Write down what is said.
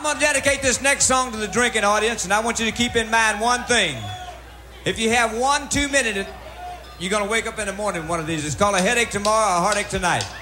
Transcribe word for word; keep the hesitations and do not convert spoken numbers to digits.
I'm going to dedicate this next song to the drinking audience, and I want you to keep in mind one thing. If you have one two-minute, you're going to wake up in the morning with one of these. It's called A Headache Tomorrow, A Heartache Tonight.